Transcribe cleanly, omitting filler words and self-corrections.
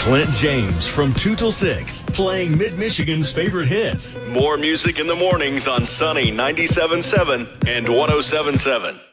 Clint James from 2 till 6, playing Mid-Michigan's favorite hits. More music in the mornings on Sunny 97.7 and 107.7.